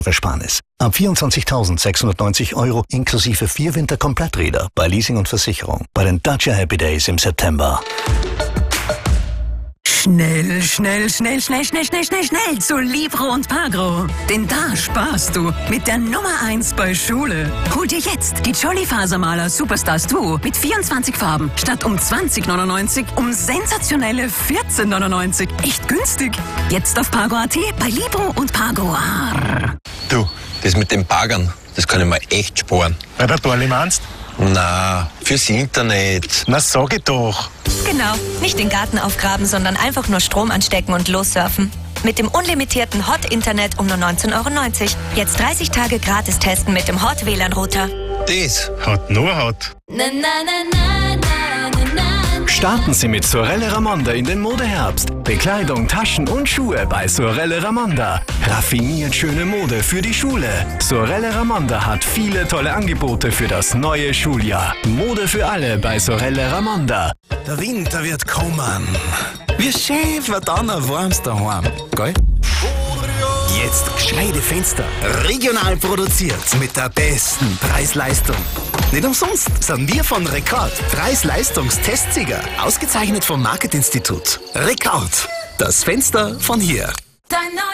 Ersparnis. Ab 24.690 € inklusive 4 Winterkompletträder bei Leasing und Versicherung. Bei den Dacia Happy Days im September. Schnell zu Libro und Pagro. Denn da sparst du mit der Nummer 1 bei Schule. Hol dir jetzt die Jolly Fasermaler Superstars Duo mit 24 Farben statt um 20,99 um sensationelle 14,99. Echt günstig. Jetzt auf Pagro.at bei Libro und Pagro. Du, das mit den Bagern, das kann ich mir echt sparen. Bei der Dorli meinst? Na, fürs Internet. Na, sag ich doch. Genau, nicht den Garten aufgraben, sondern einfach nur Strom anstecken und lossurfen. Mit dem unlimitierten Hot-Internet um nur 19,90 €. Jetzt 30 Tage gratis testen mit dem Hot-WLAN-Router. Das Hat nur Hot. Starten Sie mit Sorelle Ramonda in den Modeherbst. Bekleidung, Taschen und Schuhe bei Sorelle Ramonda. Raffiniert schöne Mode für die Schule. Sorelle Ramonda hat viele tolle Angebote für das neue Schuljahr. Mode für alle bei Sorelle Ramonda. Der Winter wird kommen. Wie schön wird dann ein warmes daheim, gell? Jetzt gescheite Fenster. Regional produziert mit der besten Preis-Leistung. Nicht umsonst sind wir von Rekord Preis-Leistungstestsieger. Ausgezeichnet vom Marketinstitut. Rekord. Das Fenster von hier.